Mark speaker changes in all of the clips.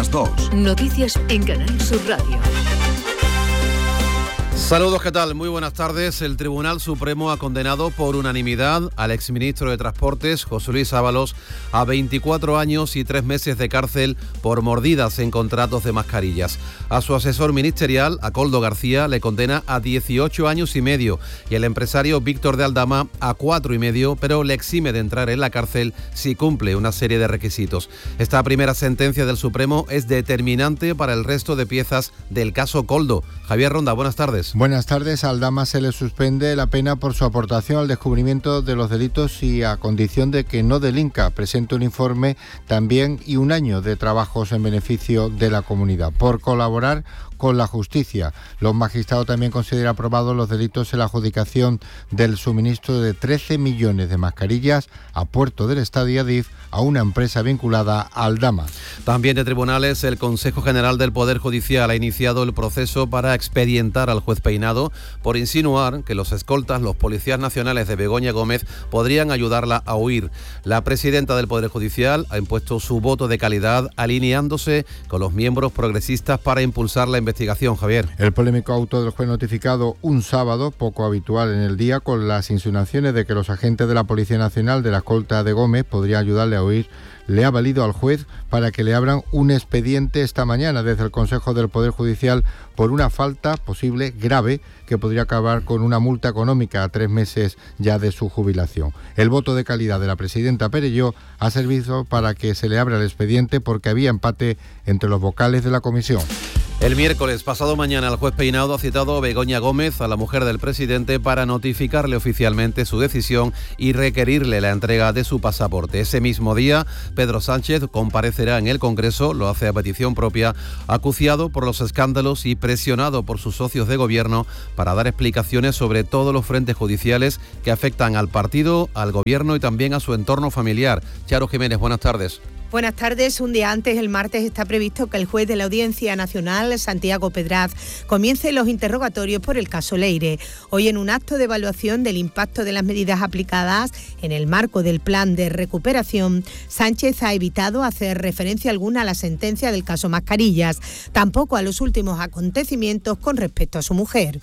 Speaker 1: las 2.
Speaker 2: Noticias en Canal Sur Radio.
Speaker 3: Saludos, ¿qué tal? Muy buenas tardes. El Tribunal Supremo ha condenado por unanimidad al exministro de Transportes, José Luis Ábalos, a 24 años y 3 meses de cárcel por mordidas en contratos de mascarillas. A su asesor ministerial, a Koldo García, le condena a 18 años y medio y el empresario Víctor de Aldama a 4 y medio, pero le exime de entrar en la cárcel si cumple una serie de requisitos. Esta primera sentencia del Supremo es determinante para el resto de piezas del caso Koldo. Javier Ronda, buenas tardes.
Speaker 4: Buenas tardes. A Aldama se le suspende la pena por su aportación al descubrimiento de los delitos y a condición de que no delinca. Presente un informe también y 1 año de trabajos en beneficio de la comunidad. Por colaborar con la justicia. Los magistrados también consideran aprobados los delitos en la adjudicación del suministro de 13 millones de mascarillas a Puerto del Estado y Adif a una empresa vinculada a Aldama.
Speaker 3: También de tribunales, el Consejo General del Poder Judicial ha iniciado el proceso para expedientar al juez Peinado por insinuar que los escoltas, los policías nacionales de Begoña Gómez, podrían ayudarla a huir. La presidenta del Poder Judicial ha impuesto su voto de calidad alineándose con los miembros progresistas para impulsar la investigación. Javier.
Speaker 4: El polémico auto del juez notificado un sábado, poco habitual en el día, con las insinuaciones de que los agentes de la Policía Nacional de la escolta de Gómez podrían ayudarle a huir, le ha valido al juez para que le abran un expediente esta mañana desde el Consejo del Poder Judicial por una falta posible grave que podría acabar con una multa económica a 3 meses ya de su jubilación. El voto de calidad de la presidenta Perelló ha servido para que se le abra el expediente porque había empate entre los vocales de la comisión.
Speaker 3: El miércoles pasado mañana el juez Peinado ha citado a Begoña Gómez, a la mujer del presidente, para notificarle oficialmente su decisión y requerirle la entrega de su pasaporte. Ese mismo día, Pedro Sánchez comparecerá en el Congreso, lo hace a petición propia, acuciado por los escándalos y presionado por sus socios de gobierno para dar explicaciones sobre todos los frentes judiciales que afectan al partido, al gobierno y también a su entorno familiar. Charo Jiménez, buenas tardes.
Speaker 5: Buenas tardes. Un día antes, el martes, está previsto que el juez de la Audiencia Nacional, Santiago Pedraz, comience los interrogatorios por el caso Leire. Hoy, en un acto de evaluación del impacto de las medidas aplicadas en el marco del plan de recuperación, Sánchez ha evitado hacer referencia alguna a la sentencia del caso Mascarillas, tampoco a los últimos acontecimientos con respecto a su mujer.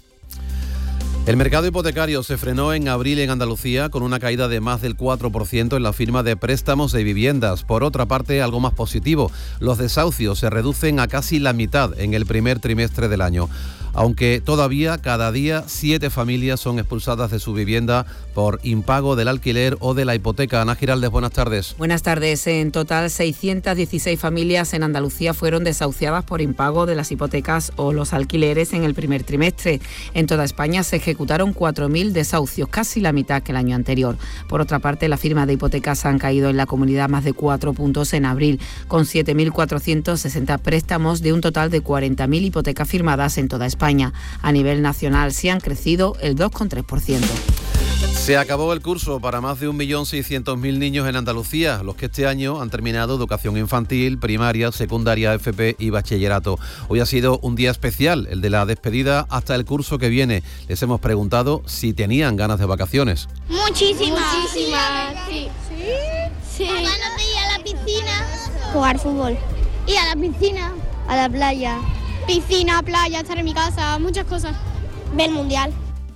Speaker 3: El mercado hipotecario se frenó en abril en Andalucía con una caída de más del 4% en la firma de préstamos de viviendas. Por otra parte, algo más positivo, los desahucios se reducen a casi la mitad en el primer trimestre del año. Aunque todavía cada día 7 familias son expulsadas de su vivienda por impago del alquiler o de la hipoteca. Ana Giraldez, buenas tardes.
Speaker 6: Buenas tardes. En total, 616 familias en Andalucía fueron desahuciadas por impago de las hipotecas o los alquileres en el primer trimestre. En toda España se ejecutaron 4.000 desahucios, casi la mitad que el año anterior. Por otra parte, las firmas de hipotecas han caído en la comunidad más de 4 puntos en abril, con 7.460 préstamos de un total de 40.000 hipotecas firmadas en toda España. A nivel nacional sí han crecido el 2,3%.
Speaker 3: Se acabó el curso para más de 1.600.000 niños en Andalucía, los que este año han terminado educación infantil, primaria, secundaria, FP y bachillerato. Hoy ha sido un día especial, el de la despedida hasta el curso que viene. Les hemos preguntado si tenían ganas de vacaciones.
Speaker 7: Muchísimas. Sí. Sí.
Speaker 8: Ganas de ir a la piscina.
Speaker 7: Jugar fútbol.
Speaker 8: Ir a la piscina.
Speaker 7: A la playa.
Speaker 8: Piscina, playa, estar en mi casa, muchas cosas.
Speaker 7: Ver el mundial.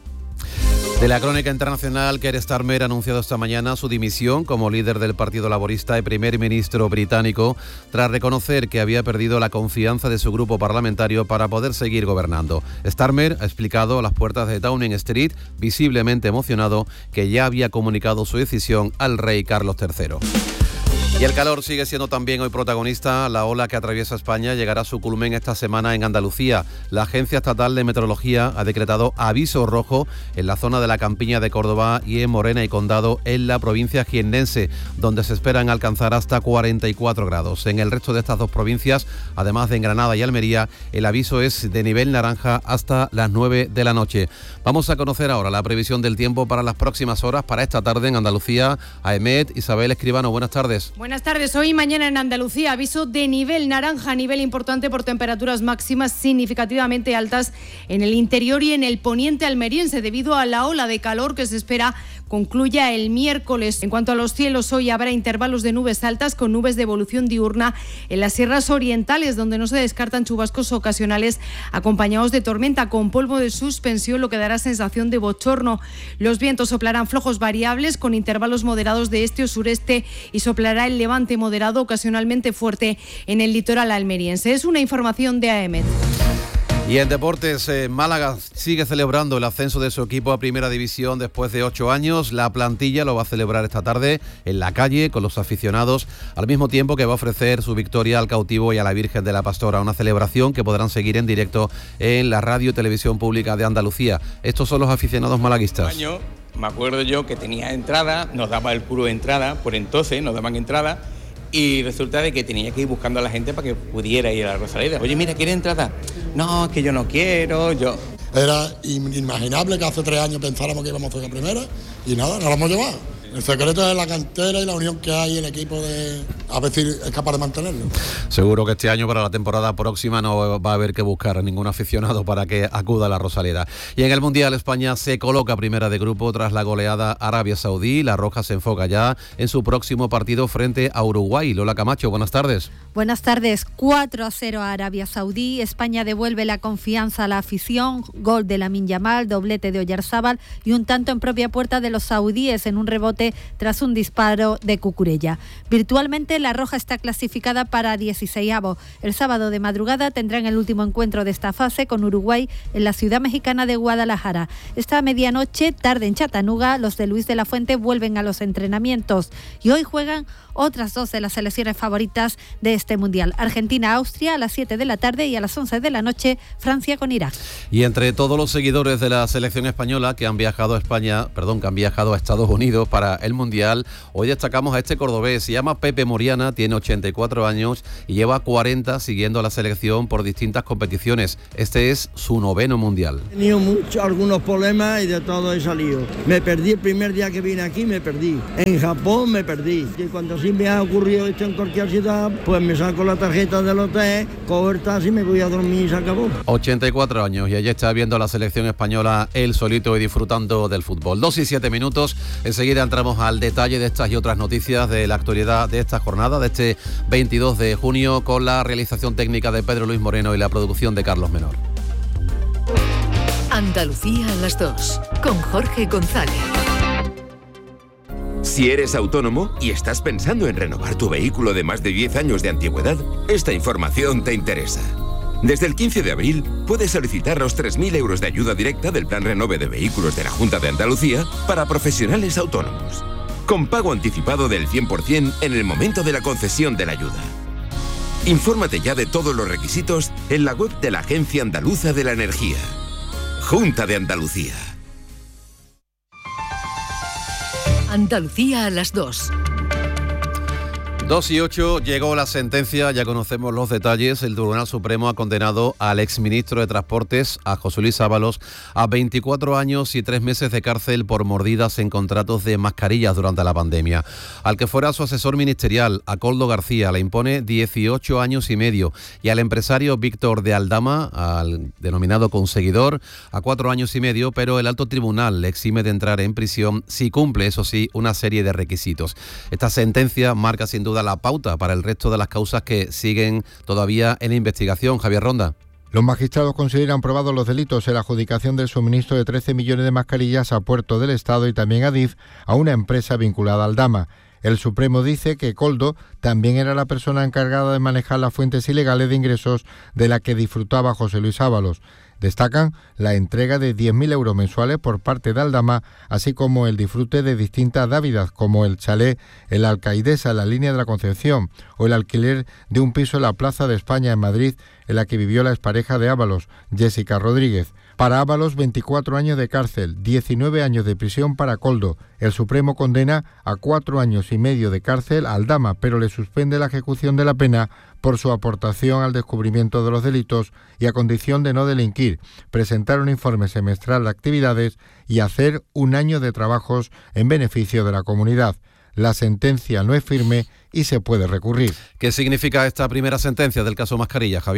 Speaker 3: De la crónica internacional, Keir Starmer ha anunciado esta mañana su dimisión como líder del Partido Laborista y primer ministro británico, tras reconocer que había perdido la confianza de su grupo parlamentario para poder seguir gobernando. Starmer ha explicado a las puertas de Downing Street, visiblemente emocionado, que ya había comunicado su decisión al rey Carlos III. Y el calor sigue siendo también hoy protagonista. La ola que atraviesa España llegará a su culmen esta semana en Andalucía. La Agencia Estatal de Meteorología ha decretado aviso rojo en la zona de la Campiña de Córdoba y en Morena y Condado, en la provincia jiennense, donde se esperan alcanzar hasta 44 grados. En el resto de estas dos provincias, además de en Granada y Almería, el aviso es de nivel naranja hasta las 9 de la noche. Vamos a conocer ahora la previsión del tiempo para las próximas horas, para esta tarde en Andalucía. AEMET, Isabel Escribano, buenas tardes.
Speaker 9: Buenas tardes. Hoy y mañana en Andalucía aviso de nivel naranja, nivel importante por temperaturas máximas significativamente altas en el interior y en el poniente almeriense debido a la ola de calor que se espera concluya el miércoles. En cuanto a los cielos, hoy habrá intervalos de nubes altas con nubes de evolución diurna en las sierras orientales, donde no se descartan chubascos ocasionales acompañados de tormenta con polvo de suspensión, lo que dará sensación de bochorno. Los vientos soplarán flojos variables con intervalos moderados de este o sureste y soplará el levante moderado ocasionalmente fuerte en el litoral almeriense. Es una información de AEMET.
Speaker 3: Y en deportes, Málaga sigue celebrando el ascenso de su equipo a Primera División después de 8 años. La plantilla lo va a celebrar esta tarde en la calle con los aficionados, al mismo tiempo que va a ofrecer su victoria al Cautivo y a la Virgen de la Pastora, una celebración que podrán seguir en directo en la radio y televisión pública de Andalucía. Estos son los aficionados malaguistas.
Speaker 1: Me acuerdo yo que tenía entrada, nos daba el puro entrada, por entonces nos daban entrada, y resulta de que tenía que ir buscando a la gente para que pudiera ir a la Rosaleda. Oye, mira, ¿quiere entrada? No, es que yo no quiero,
Speaker 10: Era inimaginable que hace 3 años pensáramos que íbamos a hacer la primera y nada, nos la hemos llevado. El secreto es la cantera y la unión que hay en el equipo, a ver si es capaz de mantenerlo.
Speaker 3: Seguro que este año, para la temporada próxima, no va a haber que buscar a ningún aficionado para que acuda a la Rosaleda. Y en el Mundial, España se coloca primera de grupo tras la goleada Arabia Saudí. La Roja se enfoca ya en su próximo partido frente a Uruguay. Lola Camacho, buenas tardes.
Speaker 11: Buenas tardes. 4-0 a Arabia Saudí. España devuelve la confianza a la afición. Gol de Lamine Yamal, doblete de Oyarzábal y un tanto en propia puerta de los saudíes en un rebote tras un disparo de Cucurella. Virtualmente la Roja está clasificada para 16avo. El sábado de madrugada tendrán el último encuentro de esta fase con Uruguay en la ciudad mexicana de Guadalajara. Esta medianoche, tarde en Chattanooga, los de Luis de la Fuente vuelven a los entrenamientos y hoy juegan otras 2 de las selecciones favoritas de este Mundial. Argentina-Austria a las 7 de la tarde y a las 11 de la noche Francia con Irak.
Speaker 3: Y entre todos los seguidores de la selección española que han viajado a Estados Unidos para el Mundial, hoy destacamos a este cordobés. Se llama Pepe Moriana, tiene 84 años y lleva 40 siguiendo a la selección por distintas competiciones. Este es su 9º Mundial.
Speaker 12: He tenido algunos problemas y de todo he salido. Me perdí el primer día que vine aquí, me perdí. En Japón me perdí. Y cuando sí me ha ocurrido esto en cualquier ciudad, pues me saco la tarjeta del hotel, cojo el taxi, me voy a dormir y se acabó.
Speaker 3: 84 años y allí está viendo a la selección española él solito y disfrutando del fútbol. 2 y 7 minutos. Enseguida entramos al detalle de estas y otras noticias de la actualidad de esta jornada, de este 22 de junio, con la realización técnica de Pedro Luis Moreno y la producción de Carlos Menor.
Speaker 2: Andalucía a las 2, con Jorge González.
Speaker 13: Si eres autónomo y estás pensando en renovar tu vehículo de más de 10 años de antigüedad, esta información te interesa. Desde el 15 de abril puedes solicitar los 3.000 euros de ayuda directa del Plan Renove de Vehículos de la Junta de Andalucía para profesionales autónomos, con pago anticipado del 100% en el momento de la concesión de la ayuda. Infórmate ya de todos los requisitos en la web de la Agencia Andaluza de la Energía. Junta de Andalucía.
Speaker 2: Andalucía a las 2.
Speaker 3: 2 y 8, llegó la sentencia, ya conocemos los detalles. El Tribunal Supremo ha condenado al exministro de Transportes, a José Luis Ábalos, a 24 años y 3 meses de cárcel por mordidas en contratos de mascarillas durante la pandemia. Al que fuera su asesor ministerial, a Koldo García, le impone 18 años y medio, y al empresario Víctor de Aldama, al denominado conseguidor, a 4 años y medio, pero el alto tribunal le exime de entrar en prisión si cumple, eso sí, una serie de requisitos. Esta sentencia marca sin duda la pauta para el resto de las causas que siguen todavía en investigación. Javier Ronda.
Speaker 4: Los magistrados consideran probados los delitos en la adjudicación del suministro de 13 millones de mascarillas a Puerto del Estado y también a DIF, a una empresa vinculada al Aldama. El Supremo dice que Koldo también era la persona encargada de manejar las fuentes ilegales de ingresos de la que disfrutaba José Luis Ábalos. Destacan la entrega de 10.000 euros mensuales por parte de Aldama, así como el disfrute de distintas dávidas, como el chalet en la Alcaidesa, en la línea de la Concepción, o el alquiler de un piso en la Plaza de España, en Madrid, en la que vivió la expareja de Ábalos, Jessica Rodríguez. Para Ábalos, 24 años de cárcel, 19 años de prisión para Koldo. El Supremo condena a 4 años y medio de cárcel a Aldama, pero le suspende la ejecución de la pena por su aportación al descubrimiento de los delitos y a condición de no delinquir, presentar un informe semestral de actividades y hacer un año de trabajos en beneficio de la comunidad. La sentencia no es firme y se puede recurrir.
Speaker 3: ¿Qué significa esta primera sentencia del caso Mascarilla, Javier?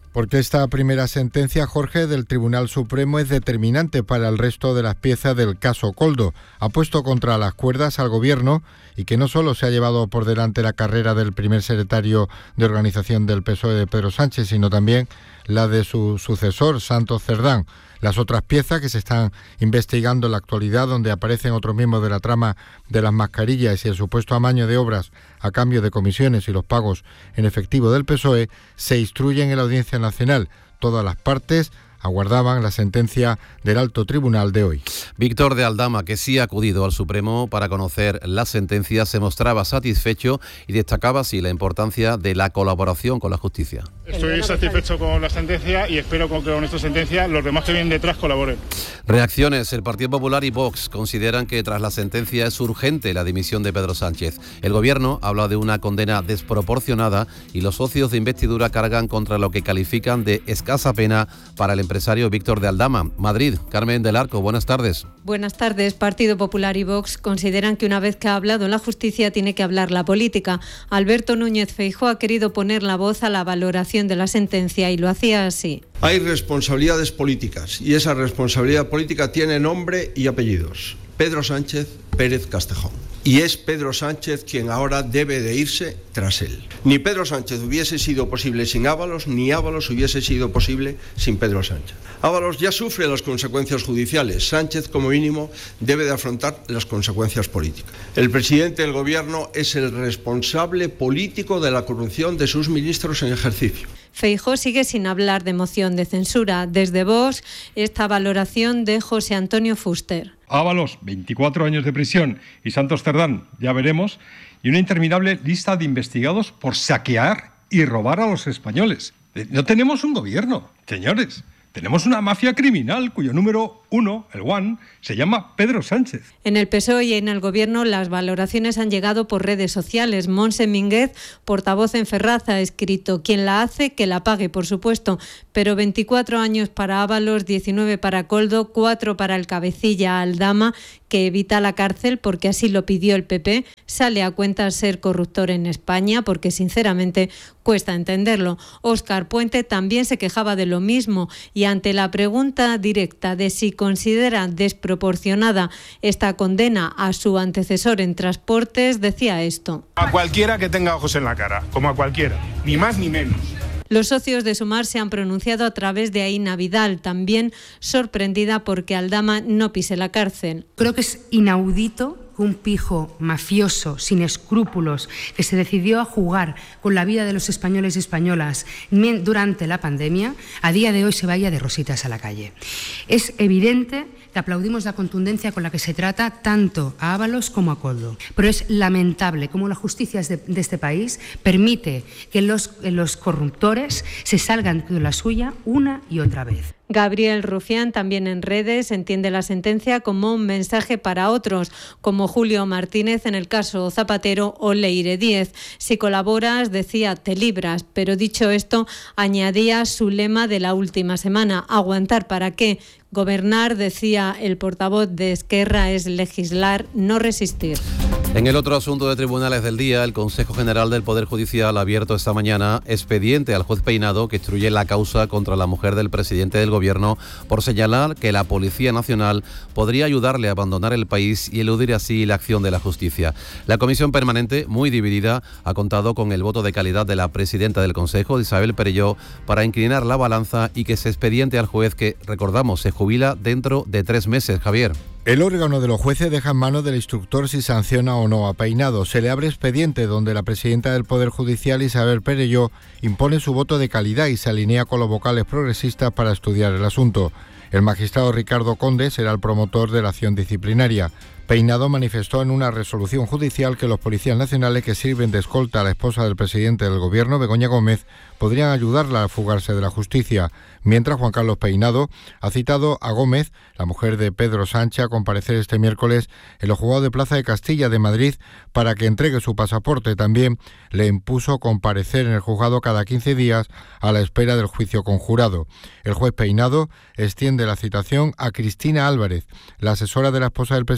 Speaker 4: Porque esta primera sentencia, Jorge, del Tribunal Supremo es determinante para el resto de las piezas del caso Koldo. Ha puesto contra las cuerdas al Gobierno y que no solo se ha llevado por delante la carrera del primer secretario de organización del PSOE de Pedro Sánchez, sino también la de su sucesor, Santos Cerdán. Las otras piezas que se están investigando en la actualidad, donde aparecen otros miembros de la trama de las mascarillas y el supuesto amaño de obras a cambio de comisiones y los pagos en efectivo del PSOE, se instruyen en la Audiencia Nacional. Todas las partes aguardaban la sentencia del Alto Tribunal de hoy.
Speaker 3: Víctor de Aldama, que sí ha acudido al Supremo para conocer la sentencia, se mostraba satisfecho y destacaba así la importancia de la colaboración con la justicia.
Speaker 14: Estoy satisfecho con la sentencia y espero que con esta sentencia los demás que vienen detrás colaboren.
Speaker 3: Reacciones. El Partido Popular y Vox consideran que tras la sentencia es urgente la dimisión de Pedro Sánchez. El Gobierno habla de una condena desproporcionada y los socios de investidura cargan contra lo que califican de escasa pena para el empresario Víctor de Aldama. Madrid, Carmen del Arco, buenas tardes.
Speaker 15: Buenas tardes. Partido Popular y Vox consideran que una vez que ha hablado la justicia tiene que hablar la política. Alberto Núñez Feijóo ha querido poner la voz a la valoración de la sentencia y lo hacía así.
Speaker 16: Hay responsabilidades políticas y esa responsabilidad política tiene nombre y apellidos. Pedro Sánchez Pérez Castejón. Y es Pedro Sánchez quien ahora debe de irse tras él. Ni Pedro Sánchez hubiese sido posible sin Ábalos, ni Ábalos hubiese sido posible sin Pedro Sánchez. Ábalos ya sufre las consecuencias judiciales. Sánchez, como mínimo, debe de afrontar las consecuencias políticas. El presidente del Gobierno es el responsable político de la corrupción de sus ministros en ejercicio.
Speaker 15: Feijóo sigue sin hablar de moción de censura. Desde Vox, esta valoración de José Antonio Fuster.
Speaker 17: Ábalos, 24 años de prisión, y Santos Cerdán, ya veremos, y una interminable lista de investigados por saquear y robar a los españoles. No tenemos un gobierno, señores. Tenemos una mafia criminal cuyo número 1, el One, se llama Pedro Sánchez.
Speaker 15: En el PSOE y en el Gobierno las valoraciones han llegado por redes sociales. Montse Mínguez, portavoz en Ferraz, ha escrito: quien la hace, que la pague, por supuesto, pero 24 años para Ábalos, 19 para Koldo, 4 para el cabecilla Aldama, que evita la cárcel porque así lo pidió el PP. Sale a cuenta ser corruptor en España porque sinceramente cuesta entenderlo. Óscar Puente también se quejaba de lo mismo y ante la pregunta directa de si considera desproporcionada esta condena a su antecesor en transportes, decía esto:
Speaker 14: a cualquiera que tenga ojos en la cara, como a cualquiera, ni más ni menos.
Speaker 15: Los socios de Sumar se han pronunciado a través de Aína Vidal, también sorprendida porque Aldama no pise la cárcel.
Speaker 18: Creo que es inaudito que un pijo mafioso, sin escrúpulos, que se decidió a jugar con la vida de los españoles y españolas durante la pandemia, a día de hoy se vaya de rositas a la calle. Es evidente que aplaudimos la contundencia con la que se trata tanto a Ábalos como a Koldo. Pero es lamentable cómo la justicia de este país permite que los corruptores se salgan de la suya una y otra vez.
Speaker 15: Gabriel Rufián, también en redes, entiende la sentencia como un mensaje para otros, como Julio Martínez en el caso Zapatero o Leire Díez. Si colaboras, decía, te libras, pero dicho esto, añadía su lema de la última semana: aguantar para qué. Gobernar, decía el portavoz de Esquerra, es legislar, no resistir.
Speaker 3: En el otro asunto de tribunales del día, el Consejo General del Poder Judicial ha abierto esta mañana expediente al juez Peinado, que instruye la causa contra la mujer del presidente del Gobierno por señalar que la Policía Nacional podría ayudarle a abandonar el país y eludir así la acción de la justicia. La comisión permanente, muy dividida, ha contado con el voto de calidad de la presidenta del Consejo, Isabel Perelló, para inclinar la balanza y que se expediente al juez que, recordamos, se jubila dentro de 3 meses. Javier.
Speaker 4: El órgano de los jueces deja en manos del instructor si sanciona o no a Peinado. Se le abre expediente donde la presidenta del Poder Judicial, Isabel Perelló, impone su voto de calidad y se alinea con los vocales progresistas para estudiar el asunto. El magistrado Ricardo Conde será el promotor de la acción disciplinaria. Peinado manifestó en una resolución judicial que los policías nacionales que sirven de escolta a la esposa del presidente del Gobierno, Begoña Gómez, podrían ayudarla a fugarse de la justicia, mientras Juan Carlos Peinado ha citado a Gómez, la mujer de Pedro Sánchez, a comparecer este miércoles en los juzgados de Plaza de Castilla de Madrid para que entregue su pasaporte. También le impuso comparecer en el juzgado cada 15 días a la espera del juicio conjurado. El juez Peinado extiende la citación a Cristina Álvarez, la asesora de la esposa del presidente del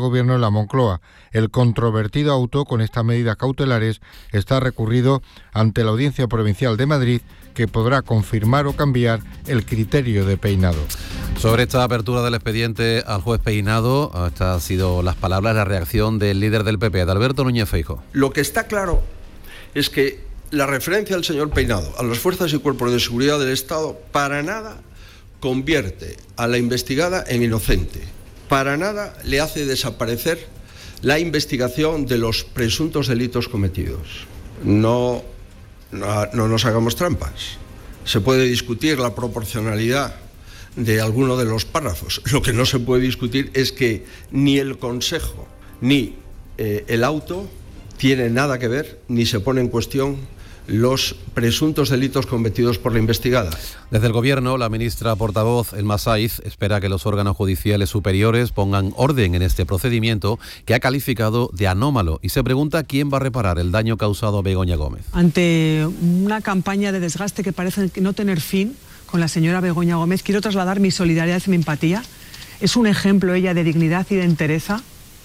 Speaker 4: Gobierno en la Moncloa. El controvertido auto con estas medidas cautelares está recurrido ante la Audiencia Provincial de Madrid, que podrá confirmar o cambiar el criterio de Peinado.
Speaker 3: Sobre esta apertura del expediente al juez Peinado, estas han sido las palabras, la reacción del líder del PP, de Alberto Núñez Feijóo.
Speaker 16: Lo que está claro es que la referencia del señor Peinado a las fuerzas y cuerpos de seguridad del Estado para nada convierte a la investigada en inocente, para nada le hace desaparecer la investigación de los presuntos delitos cometidos. No nos hagamos trampas. Se puede discutir la proporcionalidad de alguno de los párrafos. Lo que no se puede discutir es que ni el Consejo ni el auto tienen nada que ver, ni se pone en cuestión los presuntos delitos cometidos por la investigada.
Speaker 3: Desde el Gobierno, la ministra portavoz, Elma Saiz, espera que los órganos judiciales superiores pongan orden en este procedimiento que ha calificado de anómalo y se pregunta quién va a reparar el daño causado a Begoña Gómez.
Speaker 19: Ante una campaña de desgaste que parece no tener fin con la señora Begoña Gómez, quiero trasladar mi solidaridad y mi empatía. Es un ejemplo ella de dignidad y de entereza.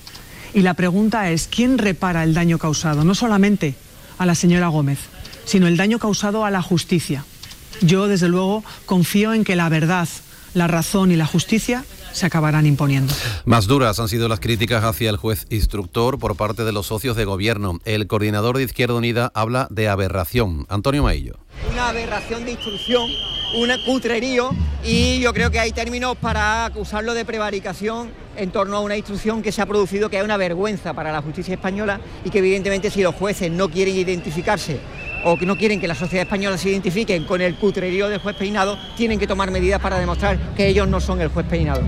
Speaker 19: Y la pregunta es, ¿quién repara el daño causado? No solamente a la señora Gómez, sino el daño causado a la justicia. Yo, desde luego, confío en que la verdad, la razón y la justicia se acabarán imponiendo.
Speaker 3: Más duras han sido las críticas hacia el juez instructor por parte de los socios de Gobierno. El coordinador de Izquierda Unida habla de aberración. Antonio Maillo.
Speaker 20: Una aberración de instrucción, un cutrerío, y yo creo que hay términos para acusarlo de prevaricación en torno a una instrucción que se ha producido, que es una vergüenza para la justicia española y que evidentemente si los jueces no quieren identificarse o que no quieren que la sociedad española se identifiquen con el cutrerío del juez Peinado, tienen que tomar medidas para demostrar que ellos no son el juez Peinado.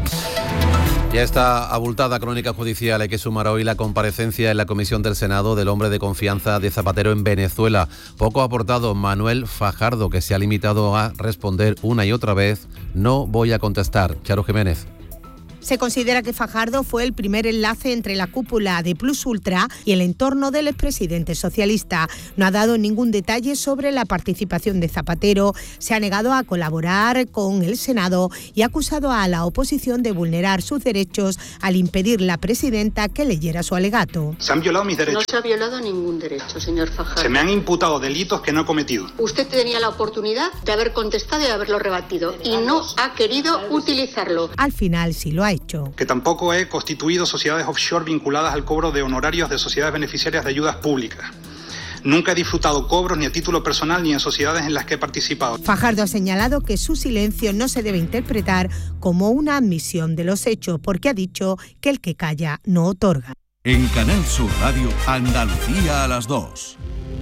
Speaker 3: Y a esta abultada crónica judicial hay que sumar hoy la comparecencia en la Comisión del Senado del hombre de confianza de Zapatero en Venezuela. Poco ha aportado Manuel Fajardo, que se ha limitado a responder una y otra vez: no voy a contestar. Charo Jiménez.
Speaker 5: Se considera que Fajardo fue el primer enlace entre la cúpula de Plus Ultra y el entorno del expresidente socialista. No ha dado ningún detalle sobre la participación de Zapatero, se ha negado a colaborar con el Senado y ha acusado a la oposición de vulnerar sus derechos al impedir la presidenta que leyera su alegato.
Speaker 21: Se han violado mis derechos.
Speaker 22: No se ha violado ningún derecho, señor Fajardo.
Speaker 21: Se me han imputado delitos que no he cometido.
Speaker 22: Usted tenía la oportunidad de haber contestado y de haberlo rebatido y no ha querido utilizarlo.
Speaker 5: Al final sí lo ha hecho.
Speaker 21: Que tampoco he constituido sociedades offshore vinculadas al cobro de honorarios de sociedades beneficiarias de ayudas públicas. Nunca he disfrutado cobros ni a título personal ni en sociedades en las que he participado.
Speaker 5: Fajardo ha señalado que su silencio no se debe interpretar como una admisión de los hechos, porque ha dicho que el que calla no otorga.
Speaker 23: En Canal Sur Radio, Andalucía a las 2.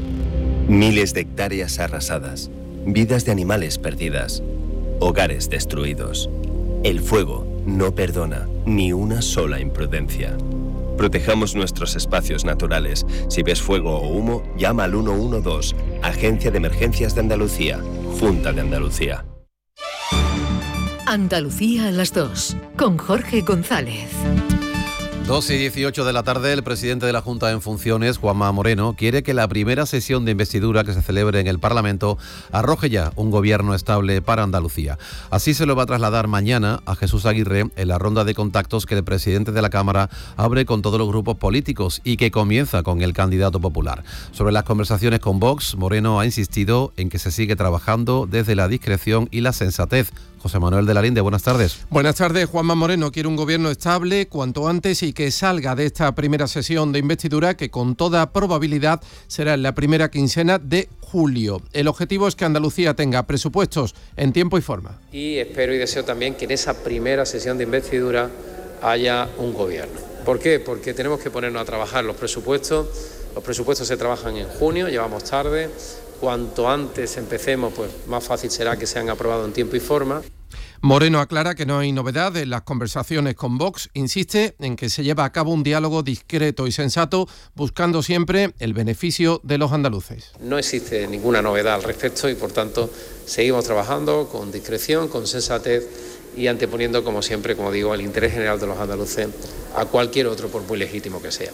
Speaker 24: Miles de hectáreas arrasadas, vidas de animales perdidas, hogares destruidos. El fuego no perdona ni una sola imprudencia. Protejamos nuestros espacios naturales. Si ves fuego o humo, llama al 112, Agencia de Emergencias de Andalucía, Junta de Andalucía.
Speaker 2: Andalucía a las 2, con Jorge González.
Speaker 3: 2:18 de la tarde, el presidente de la Junta en funciones, Juanma Moreno, quiere que la primera sesión de investidura que se celebre en el Parlamento arroje ya un gobierno estable para Andalucía. Así se lo va a trasladar mañana a Jesús Aguirre en la ronda de contactos que el presidente de la Cámara abre con todos los grupos políticos y que comienza con el candidato popular. Sobre las conversaciones con Vox, Moreno ha insistido en que se sigue trabajando desde la discreción y la sensatez. José Manuel de la Linde, buenas tardes.
Speaker 25: Buenas tardes. Juanma Moreno quiere un gobierno estable cuanto antes y que salga de esta primera sesión de investidura que con toda probabilidad será en la primera quincena de julio. El objetivo es que Andalucía tenga presupuestos en tiempo y forma.
Speaker 26: Y espero y deseo también que en esa primera sesión de investidura haya un gobierno. ¿Por qué? Porque tenemos que ponernos a trabajar los presupuestos. Los presupuestos se trabajan en junio, llevamos tarde. Cuanto antes empecemos, pues más fácil será que sean aprobados en tiempo y forma.
Speaker 25: Moreno aclara que no hay novedad en las conversaciones con Vox. Insiste en que se lleva a cabo un diálogo discreto y sensato, buscando siempre el beneficio de los andaluces.
Speaker 26: No existe ninguna novedad al respecto y, por tanto, seguimos trabajando con discreción, con sensatez y anteponiendo, como siempre, como digo, el interés general de los andaluces a cualquier otro, por muy legítimo que sea.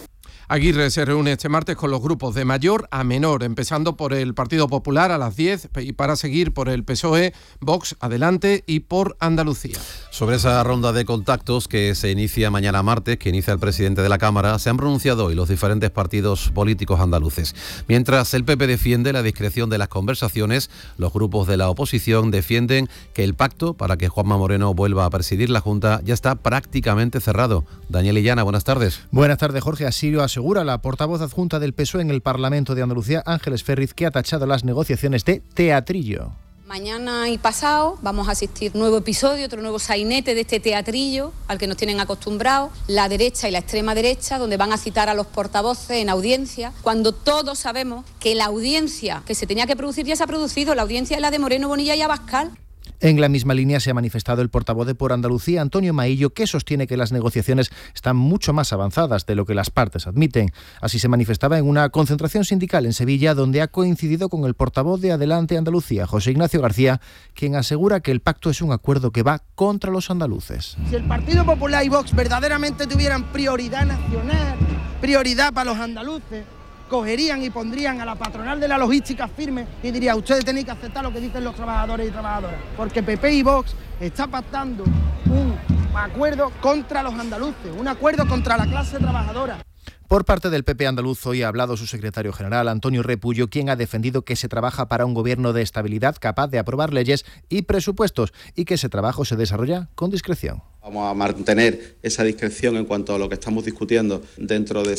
Speaker 25: Aguirre se reúne este martes con los grupos de mayor a menor, empezando por el Partido Popular a las 10 y para seguir por el PSOE, Vox, Adelante y por Andalucía.
Speaker 3: Sobre esa ronda de contactos que se inicia mañana martes, que inicia el presidente de la Cámara, se han pronunciado hoy los diferentes partidos políticos andaluces. Mientras el PP defiende la discreción de las conversaciones, los grupos de la oposición defienden que el pacto para que Juanma Moreno vuelva a presidir la Junta ya está prácticamente cerrado. Daniel Illana, buenas tardes.
Speaker 1: Buenas tardes, Jorge. Así lo asegura la portavoz adjunta del PSOE en el Parlamento de Andalucía, Ángeles Ferriz, que ha tachado las negociaciones de teatrillo.
Speaker 6: Mañana y pasado vamos a asistir a un nuevo episodio, otro nuevo sainete de este teatrillo al que nos tienen acostumbrados, la derecha y la extrema derecha, donde van a citar a los portavoces en audiencia, cuando todos sabemos que la audiencia que se tenía que producir ya se ha producido, la audiencia es la de Moreno, Bonilla y Abascal.
Speaker 1: En la misma línea se ha manifestado el portavoz de Por Andalucía, Antonio Maillo, que sostiene que las negociaciones están mucho más avanzadas de lo que las partes admiten. Así se manifestaba en una concentración sindical en Sevilla, donde ha coincidido con el portavoz de Adelante Andalucía, José Ignacio García, quien asegura que el pacto es un acuerdo que va contra los andaluces.
Speaker 7: Si el Partido Popular y Vox verdaderamente tuvieran prioridad nacional, prioridad para los andaluces, cogerían y pondrían a la patronal de la logística firme y diría: ustedes tenéis que aceptar lo que dicen los trabajadores y trabajadoras, porque PP y Vox está pactando un acuerdo contra los andaluces, un acuerdo contra la clase trabajadora.
Speaker 1: Por parte del PP andaluz hoy ha hablado su secretario general, Antonio Repullo, quien ha defendido que se trabaja para un gobierno de estabilidad capaz de aprobar leyes y presupuestos y que ese trabajo se desarrolla con discreción.
Speaker 8: Vamos a mantener esa discreción en cuanto a lo que estamos discutiendo dentro de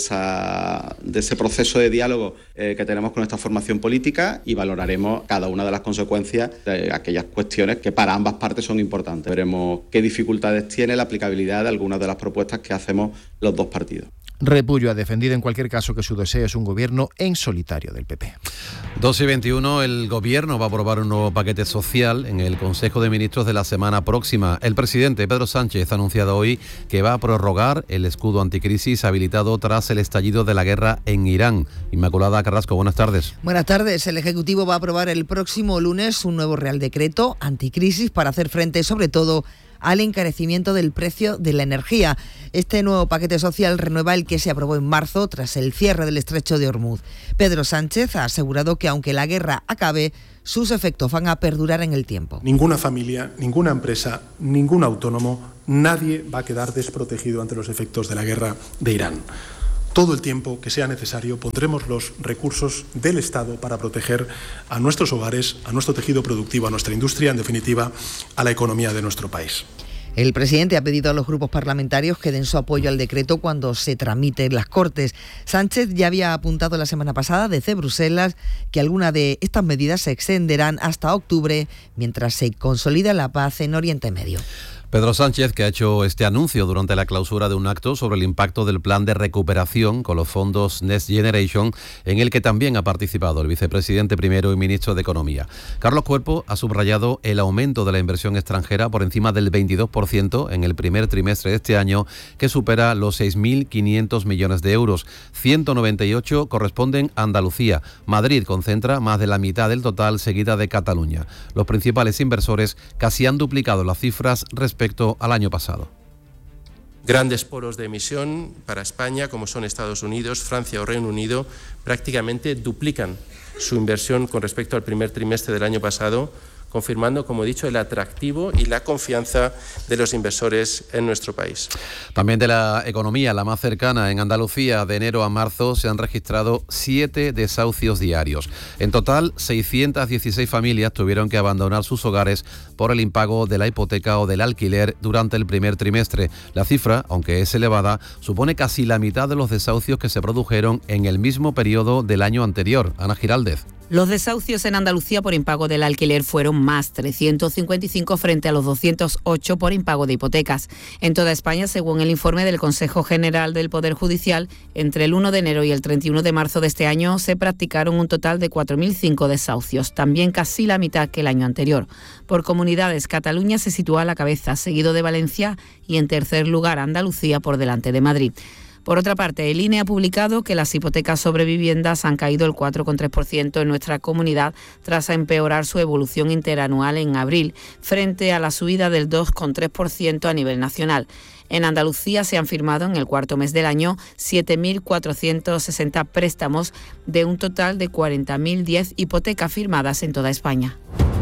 Speaker 8: ese proceso de diálogo que tenemos con esta formación política y valoraremos cada una de las consecuencias de aquellas cuestiones que para ambas partes son importantes. Veremos qué dificultades tiene la aplicabilidad de algunas de las propuestas que hacemos los dos partidos.
Speaker 1: Repullo ha defendido en cualquier caso que su deseo es un gobierno en solitario del PP.
Speaker 3: 2:21, el Gobierno va a aprobar un nuevo paquete social en el Consejo de Ministros de la semana próxima. El presidente Pedro Sánchez ha anunciado hoy que va a prorrogar el escudo anticrisis habilitado tras el estallido de la guerra en Irán. Inmaculada Carrasco, buenas tardes.
Speaker 9: Buenas tardes. El Ejecutivo va a aprobar el próximo lunes un nuevo Real Decreto anticrisis para hacer frente sobre todo al encarecimiento del precio de la energía. Este nuevo paquete social renueva el que se aprobó en marzo tras el cierre del estrecho de Hormuz. Pedro Sánchez ha asegurado que aunque la guerra acabe, sus efectos van a perdurar en el tiempo.
Speaker 10: Ninguna familia, ninguna empresa, ningún autónomo, nadie va a quedar desprotegido ante los efectos de la guerra de Irán. Todo el tiempo que sea necesario pondremos los recursos del Estado para proteger a nuestros hogares, a nuestro tejido productivo, a nuestra industria, en definitiva, a la economía de nuestro país.
Speaker 9: El presidente ha pedido a los grupos parlamentarios que den su apoyo al decreto cuando se tramite en las Cortes. Sánchez ya había apuntado la semana pasada desde Bruselas que algunas de estas medidas se extenderán hasta octubre mientras se consolida la paz en Oriente Medio.
Speaker 3: Pedro Sánchez, que ha hecho este anuncio durante la clausura de un acto sobre el impacto del plan de recuperación con los fondos Next Generation, en el que también ha participado el vicepresidente primero y ministro de Economía. Carlos Cuerpo ha subrayado el aumento de la inversión extranjera por encima del 22% en el primer trimestre de este año, que supera los 6.500 millones de euros. 198 corresponden a Andalucía. Madrid concentra más de la mitad del total, seguida de Cataluña. Los principales inversores casi han duplicado las cifras respecto al año pasado.
Speaker 27: Grandes polos de emisión para España, como son Estados Unidos, Francia o Reino Unido, prácticamente duplican su inversión con respecto al primer trimestre del año pasado, confirmando, como he dicho, el atractivo y la confianza de los inversores en nuestro país.
Speaker 3: También de la economía, la más cercana, en Andalucía, de enero a marzo se han registrado 7 desahucios diarios. En total, 616 familias tuvieron que abandonar sus hogares por el impago de la hipoteca o del alquiler durante el primer trimestre. La cifra, aunque es elevada, supone casi la mitad de los desahucios que se produjeron en el mismo periodo del año anterior. Ana Giraldez.
Speaker 28: Los desahucios en Andalucía por impago del alquiler fueron más, 355 frente a los 208 por impago de hipotecas. En toda España, según el informe del Consejo General del Poder Judicial, entre el 1 de enero y el 31 de marzo de este año se practicaron un total de 4.005 desahucios, también casi la mitad que el año anterior. Por comunidades, Cataluña se sitúa a la cabeza, seguido de Valencia y en tercer lugar Andalucía por delante de Madrid. Por otra parte, el INE ha publicado que las hipotecas sobre viviendas han caído el 4,3% en nuestra comunidad tras empeorar su evolución interanual en abril, frente a la subida del 2,3% a nivel nacional. En Andalucía se han firmado en el cuarto mes del año 7.460 préstamos de un total de 40.010 hipotecas firmadas en toda España.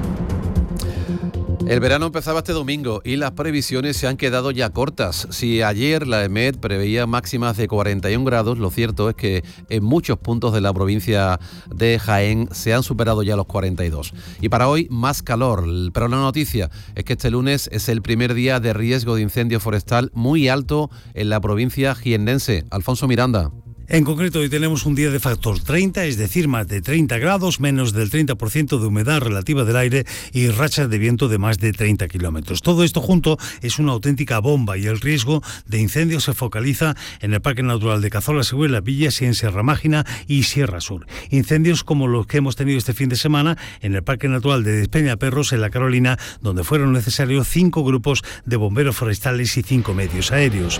Speaker 3: El verano empezaba este domingo y las previsiones se han quedado ya cortas. Si ayer la EMET preveía máximas de 41 grados, lo cierto es que en muchos puntos de la provincia de Jaén se han superado ya los 42. Y para hoy más calor, pero la noticia es que este lunes es el primer día de riesgo de incendio forestal muy alto en la provincia jiennense. Alfonso Miranda.
Speaker 4: En concreto, hoy tenemos un día de factor 30, es decir, más de 30 grados, menos del 30% de humedad relativa del aire y rachas de viento de más de 30 kilómetros. Todo esto junto es una auténtica bomba y el riesgo de incendios se focaliza en el Parque Natural de Cazorla-Segura, Las Villas y en Sierra Mágina y Sierra Sur. Incendios como los que hemos tenido este fin de semana en el Parque Natural de Despeñaperros, en La Carolina, donde fueron necesarios 5 grupos de bomberos forestales y 5 medios aéreos.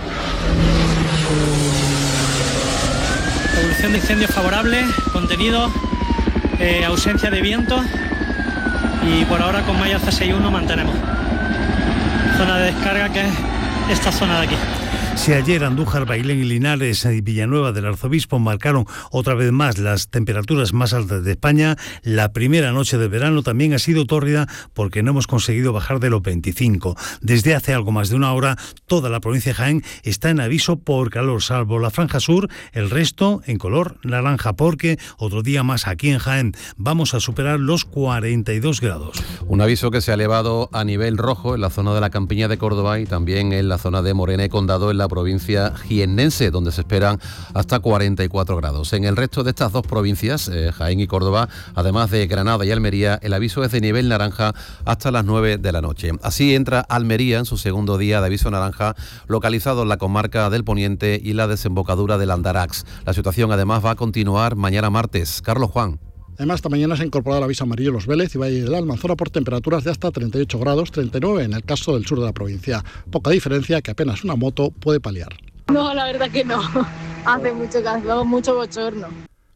Speaker 11: Evolución de incendios favorable, contenido, ausencia de viento y por ahora con malla C61 mantenemos. Zona de descarga que es esta zona de aquí.
Speaker 4: Si ayer Andújar, Bailén y Linares y Villanueva del Arzobispo marcaron otra vez más las temperaturas más altas de España, la primera noche de verano también ha sido tórrida porque no hemos conseguido bajar de los 25. Desde hace algo más de una hora, toda la provincia de Jaén está en aviso por calor, salvo la franja sur, el resto en color naranja, porque otro día más aquí en Jaén vamos a superar los 42 grados.
Speaker 3: Un aviso que se ha elevado a nivel rojo en la zona de la Campiña de Córdoba y también en la zona de Morena y Condado en la provincia jiennense, donde se esperan hasta 44 grados. En el resto de estas dos provincias, Jaén y Córdoba, además de Granada y Almería, el aviso es de nivel naranja hasta las 9 de la noche. Así entra Almería en su segundo día de aviso naranja, localizado en la comarca del Poniente y la desembocadura del Andarax. La situación además va a continuar mañana martes. Carlos Juan.
Speaker 12: Además, esta mañana se ha incorporado el aviso amarillo Los Vélez y Valle de la Almanzora por temperaturas de hasta 38 grados, 39 en el caso del sur de la provincia. Poca diferencia que apenas una moto puede paliar.
Speaker 13: No, la verdad que no. Hace mucho calor, mucho bochorno.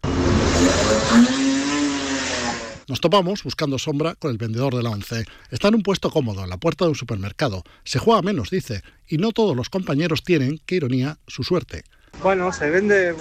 Speaker 12: Nos topamos buscando sombra con el vendedor de la ONCE. Está en un puesto cómodo, en la puerta de un supermercado. Se juega menos, dice, y no todos los compañeros tienen, qué ironía, su suerte.
Speaker 14: Bueno, se vende...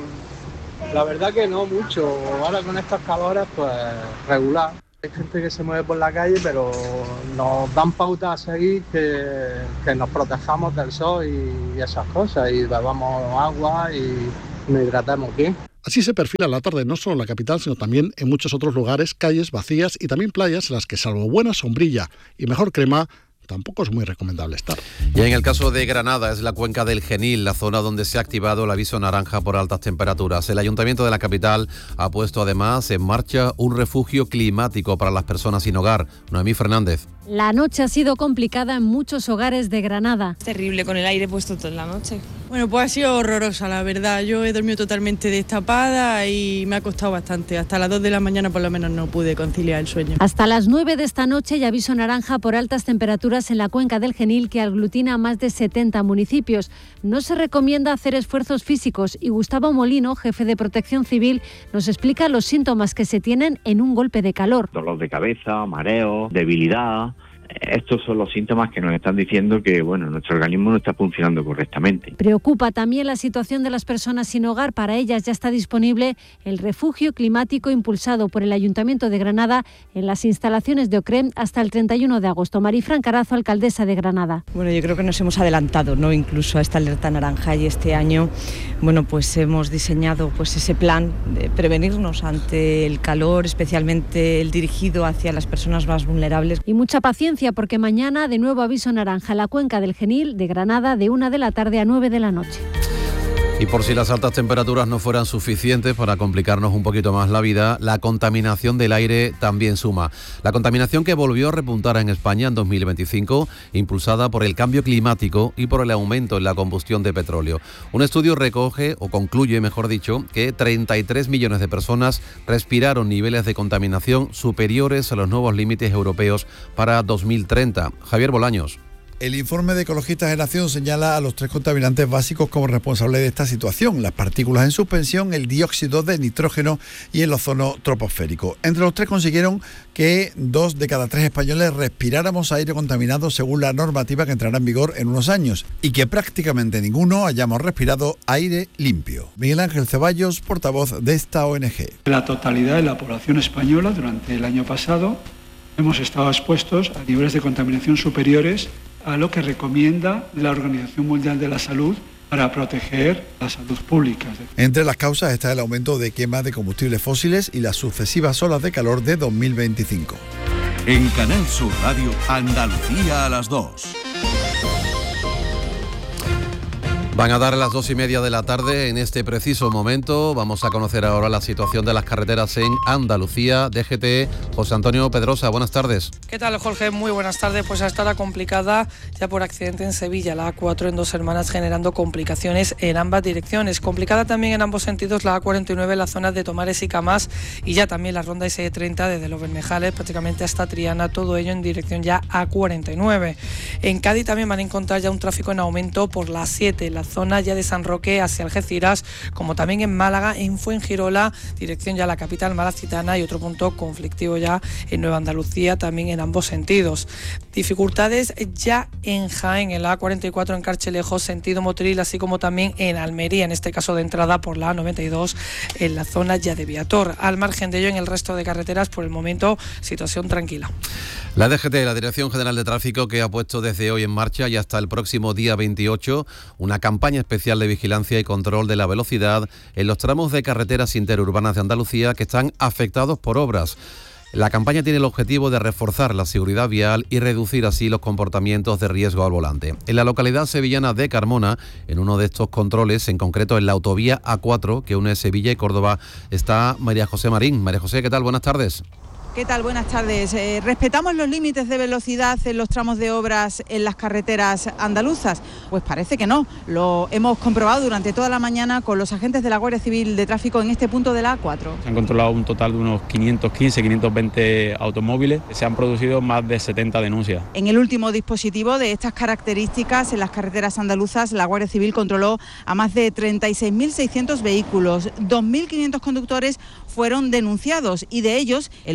Speaker 14: La verdad que no mucho, ahora con estas calores pues regular. Hay gente que se mueve por la calle, pero nos dan pautas a seguir que nos protejamos del sol y esas cosas, y bebamos agua y nos hidratemos bien.
Speaker 12: Así se perfila la tarde no solo en la capital, sino también en muchos otros lugares, calles vacías y también playas en las que, salvo buena sombrilla y mejor crema, tampoco es muy recomendable estar.
Speaker 3: Y en el caso de Granada es la cuenca del Genil, la zona donde se ha activado el aviso naranja por altas temperaturas. El Ayuntamiento de la capital ha puesto además en marcha un refugio climático para las personas sin hogar. Noemí Fernández.
Speaker 15: La noche ha sido complicada en muchos hogares de Granada.
Speaker 17: Es terrible con el aire puesto toda la noche.
Speaker 18: Bueno, pues ha sido horrorosa, la verdad. Yo he dormido totalmente destapada y me ha costado bastante. Hasta las 2 de la mañana por lo menos no pude conciliar el sueño.
Speaker 15: Hasta las 9 de esta noche hay aviso naranja por altas temperaturas en la cuenca del Genil, que aglutina a más de 70 municipios. No se recomienda hacer esfuerzos físicos y Gustavo Molino, jefe de Protección Civil, nos explica los síntomas que se tienen en un golpe de calor.
Speaker 29: Dolor de cabeza, mareo, debilidad. Estos son los síntomas que nos están diciendo que nuestro organismo no está funcionando correctamente.
Speaker 15: Preocupa también la situación de las personas sin hogar. Para ellas ya está disponible el refugio climático impulsado por el Ayuntamiento de Granada en las instalaciones de Ocrem hasta el 31 de agosto. Marifran Carazo, alcaldesa de Granada.
Speaker 30: Bueno, yo creo que nos hemos adelantado, ¿no? Incluso a esta alerta naranja, y este año, pues hemos diseñado ese plan de prevenirnos ante el calor, especialmente el dirigido hacia las personas más vulnerables.
Speaker 15: Y mucha paciencia, porque mañana de nuevo aviso naranja en la cuenca del Genil de Granada de 1 de la tarde a 9 de la noche.
Speaker 3: Y por si las altas temperaturas no fueran suficientes para complicarnos un poquito más la vida, la contaminación del aire también suma. La contaminación que volvió a repuntar en España en 2025, impulsada por el cambio climático y por el aumento en la combustión de petróleo. Un estudio recoge, o concluye, mejor dicho, que 33 millones de personas respiraron niveles de contaminación superiores a los nuevos límites europeos para 2030. Javier Bolaños.
Speaker 2: El informe de Ecologistas de Nación señala a los 3 contaminantes básicos como responsables de esta situación: las partículas en suspensión, el dióxido de nitrógeno y el ozono troposférico. Entre los 3 consiguieron que 2 de cada 3 españoles respiráramos aire contaminado según la normativa que entrará en vigor en unos años, y que prácticamente ninguno hayamos respirado aire limpio. Miguel Ángel Ceballos, portavoz de esta ONG.
Speaker 5: La totalidad de la población española durante el año pasado hemos estado expuestos a niveles de contaminación superiores a lo que recomienda la Organización Mundial de la Salud para proteger la salud pública.
Speaker 2: Entre las causas está el aumento de quema de combustibles fósiles y las sucesivas olas de calor de 2025.
Speaker 16: En Canal Sur Radio, Andalucía a las 2.
Speaker 3: Van a dar las 2:30 de la tarde. En este preciso momento vamos a conocer ahora la situación de las carreteras en Andalucía. DGT, José Antonio Pedrosa, buenas tardes.
Speaker 19: ¿Qué tal, Jorge? Muy buenas tardes. Pues estará complicada ya por accidente en Sevilla, la A4 en Dos Hermanas, generando complicaciones en ambas direcciones. Complicada también en ambos sentidos la A49 en la zona de Tomares y Camás, y ya también la ronda S30 desde Los Bermejales prácticamente hasta Triana, todo ello en dirección ya A49. En Cádiz también van a encontrar ya un tráfico en aumento por la 7, la zona ya de San Roque hacia Algeciras, como también en Málaga, en Fuengirola, dirección ya a la capital malacitana, y otro punto conflictivo ya en Nueva Andalucía, también en ambos sentidos. Dificultades ya en Jaén, en la A44 en Carchelejos, sentido Motril, así como también en Almería, en este caso de entrada por la A92, en la zona ya de Viator. Al margen de ello, en el resto de carreteras, por el momento, situación tranquila.
Speaker 3: La DGT, la Dirección General de Tráfico, que ha puesto desde hoy en marcha y hasta el próximo día 28 una campaña especial de vigilancia y control de la velocidad en los tramos de carreteras interurbanas de Andalucía que están afectados por obras. La campaña tiene el objetivo de reforzar la seguridad vial y reducir así los comportamientos de riesgo al volante. En la localidad sevillana de Carmona, en uno de estos controles, en concreto en la autovía A4 que une Sevilla y Córdoba, está María José Marín. María José, ¿qué tal? Buenas tardes.
Speaker 20: ¿Qué tal? Buenas tardes. ¿Respetamos los límites de velocidad en los tramos de obras en las carreteras andaluzas? Pues parece que no. Lo hemos comprobado durante toda la mañana con los agentes de la Guardia Civil de Tráfico en este punto de la A4.
Speaker 21: Se han controlado un total de unos 515, 520 automóviles. Se han producido más de 70 denuncias.
Speaker 20: En el último dispositivo de estas características en las carreteras andaluzas, la Guardia Civil controló a más de 36.600 vehículos. 2.500 conductores fueron denunciados, y de ellos el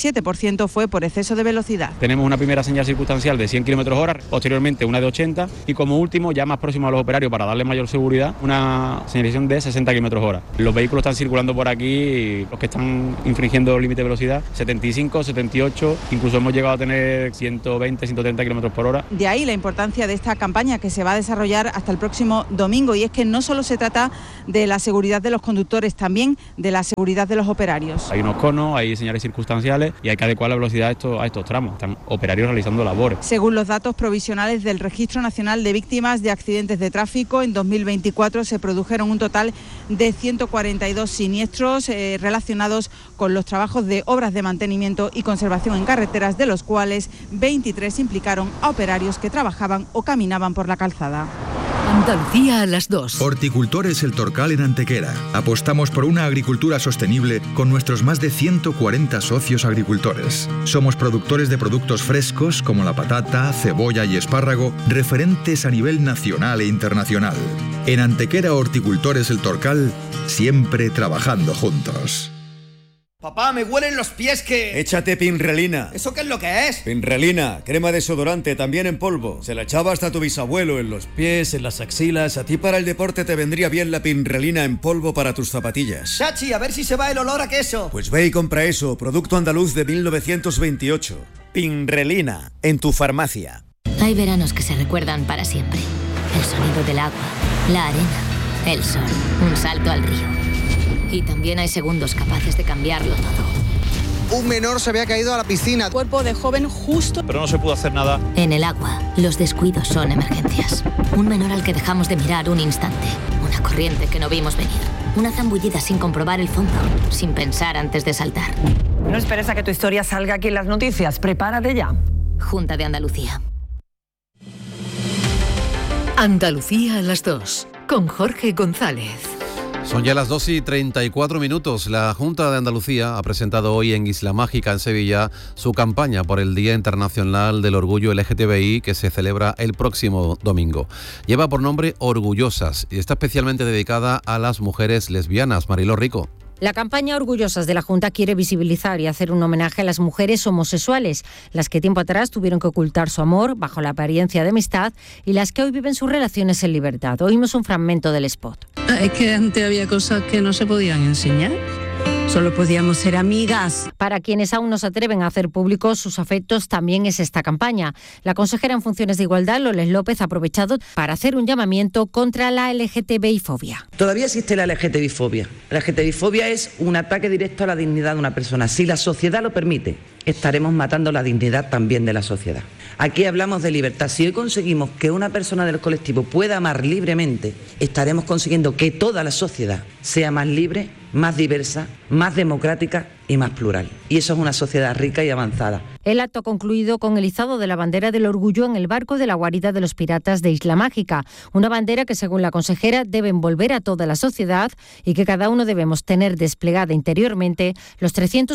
Speaker 20: 87% fue por exceso de velocidad.
Speaker 21: Tenemos una primera señal circunstancial de 100 km/h, posteriormente una de 80, y como último, ya más próximo a los operarios para darle mayor seguridad, una señalización de 60 km/h. Los vehículos están circulando por aquí, los que están infringiendo el límite de velocidad, 75, 78, incluso hemos llegado a tener 120, 130 km/h.
Speaker 20: De ahí la importancia de esta campaña, que se va a desarrollar hasta el próximo domingo, y es que no solo se trata de la seguridad de los conductores, también de la seguridad de los operarios.
Speaker 21: Hay unos conos, hay señales circunstanciales y hay que adecuar la velocidad a estos tramos. Están operarios realizando labores.
Speaker 20: Según los datos provisionales del Registro Nacional de Víctimas de Accidentes de Tráfico, en 2024 se produjeron un total de 142 siniestros relacionados con los trabajos de obras de mantenimiento y conservación en carreteras, de los cuales 23 implicaron a operarios que trabajaban o caminaban por la calzada.
Speaker 22: Andalucía a las 2.
Speaker 23: Horticultores El Torcal en Antequera. Apostamos por una agricultura sostenible con nuestros más de 140 socios agricultores. Somos productores de productos frescos como la patata, cebolla y espárrago, referentes a nivel nacional e internacional. En Antequera Horticultores El Torcal, siempre trabajando juntos.
Speaker 24: Papá, me huelen los pies que...
Speaker 26: Échate Pinrelina.
Speaker 24: ¿Eso qué es lo que es?
Speaker 26: Pinrelina, crema desodorante, también en polvo. Se la echaba hasta tu bisabuelo en los pies, en las axilas. A ti para el deporte te vendría bien la Pinrelina en polvo para tus zapatillas.
Speaker 24: Chachi, a ver si se va el olor a queso.
Speaker 26: Pues ve y compra eso, producto andaluz de 1928. Pinrelina, en tu farmacia.
Speaker 31: Hay veranos que se recuerdan para siempre. El sonido del agua, la arena, el sol, un salto al río. Y también hay segundos capaces de cambiarlo todo.
Speaker 7: Un menor se había caído a la piscina.
Speaker 20: Cuerpo de joven justo.
Speaker 26: Pero no se pudo hacer nada.
Speaker 31: En el agua, los descuidos son emergencias. Un menor al que dejamos de mirar un instante. Una corriente que no vimos venir. Una zambullida sin comprobar el fondo, sin pensar antes de saltar.
Speaker 32: No esperes a que tu historia salga aquí en las noticias. Prepárate ya.
Speaker 31: Junta de Andalucía.
Speaker 22: Andalucía a las 2, con Jorge González.
Speaker 3: Son ya las 2:34. La Junta de Andalucía ha presentado hoy en Isla Mágica, en Sevilla, su campaña por el Día Internacional del Orgullo LGTBI, que se celebra el próximo domingo. Lleva por nombre Orgullosas y está especialmente dedicada a las mujeres lesbianas. Mariló Rico.
Speaker 1: La campaña Orgullosas de la Junta quiere visibilizar y hacer un homenaje a las mujeres homosexuales, las que tiempo atrás tuvieron que ocultar su amor bajo la apariencia de amistad y las que hoy viven sus relaciones en libertad. Oímos un fragmento del spot.
Speaker 4: Es que antes había cosas que no se podían enseñar. Solo podíamos ser amigas.
Speaker 1: Para quienes aún no se atreven a hacer públicos sus afectos, también es esta campaña. La consejera en funciones de Igualdad, Loles López, ha aprovechado para hacer un llamamiento contra la LGTBI-fobia.
Speaker 6: Todavía existe la LGTBI-fobia. La LGTBI-fobia es un ataque directo a la dignidad de una persona. Si la sociedad lo permite, estaremos matando la dignidad también de la sociedad. Aquí hablamos de libertad. Si hoy conseguimos que una persona del colectivo pueda amar libremente, estaremos consiguiendo que toda la sociedad sea más libre, más diversa, más democrática y más plural. Y eso es una sociedad rica y avanzada.
Speaker 1: El acto ha concluido con el izado de la bandera del orgullo en el barco de la guarida de los piratas de Isla Mágica. Una bandera que, según la consejera, debe envolver a toda la sociedad y que cada uno debemos tener desplegada interiormente los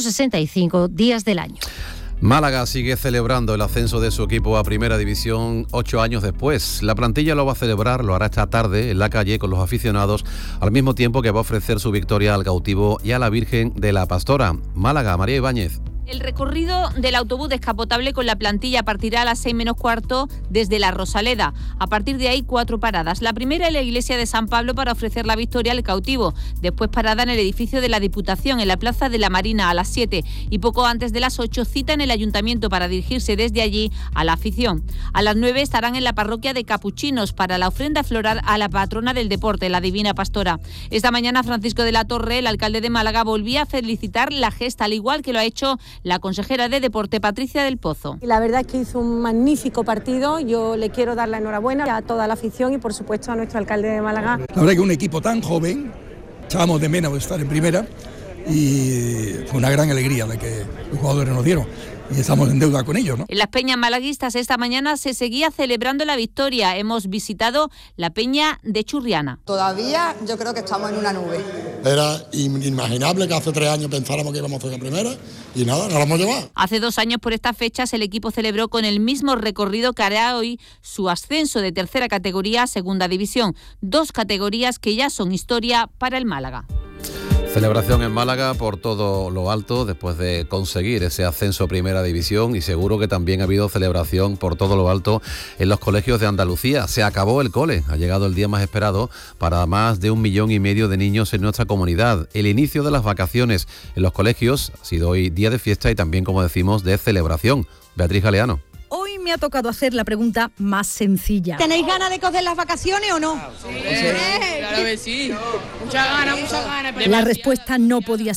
Speaker 1: 365 días del año.
Speaker 3: Málaga sigue celebrando el ascenso de su equipo a Primera División 8 años después. La plantilla lo va a celebrar, lo hará esta tarde en la calle con los aficionados, al mismo tiempo que va a ofrecer su victoria al Cautivo y a la Virgen de la Pastora. Málaga, María Ibáñez.
Speaker 8: El recorrido del autobús descapotable con la plantilla partirá a las 6:45 desde la Rosaleda. A partir de ahí, 4 paradas. La primera en la iglesia de San Pablo para ofrecer la victoria al Cautivo. Después parada en el edificio de la Diputación, en la Plaza de la Marina, a las 7. Y poco antes de las 8, cita en el Ayuntamiento para dirigirse desde allí a la afición. A las 9 estarán en la parroquia de Capuchinos para la ofrenda floral a la patrona del deporte, la Divina Pastora. Esta mañana, Francisco de la Torre, el alcalde de Málaga, volvía a felicitar la gesta, al igual que lo ha hecho la consejera de Deporte, Patricia del Pozo.
Speaker 9: La verdad es que hizo un magnífico partido. Yo le quiero dar la enhorabuena a toda la afición y, por supuesto, a nuestro alcalde de Málaga.
Speaker 10: La verdad que un equipo tan joven, echábamos de menos estar en primera y fue una gran alegría la que los jugadores nos dieron. Y estamos en deuda con ellos, ¿no?
Speaker 8: En las peñas malaguistas esta mañana se seguía celebrando la victoria. Hemos visitado la peña de Churriana.
Speaker 11: Todavía yo creo que estamos en una nube.
Speaker 13: Era inimaginable que hace 3 años pensáramos que íbamos a hacer la primera y nada, nos la hemos llevado.
Speaker 8: Hace 2 años por estas fechas el equipo celebró con el mismo recorrido que hará hoy su ascenso de tercera categoría a segunda división. 2 categorías que ya son historia para el Málaga.
Speaker 3: Celebración en Málaga por todo lo alto después de conseguir ese ascenso a Primera División y seguro que también ha habido celebración por todo lo alto en los colegios de Andalucía. Se acabó el cole, ha llegado el día más esperado para más de 1,5 millones de niños en nuestra comunidad. El inicio de las vacaciones en los colegios ha sido hoy día de fiesta y también, como decimos, de celebración. Beatriz Galeano.
Speaker 14: Hoy me ha tocado hacer la pregunta más sencilla.
Speaker 9: ¿Tenéis ganas de coger las vacaciones o no?
Speaker 14: Sí, claro que sí. Muchas ganas. La respuesta no podía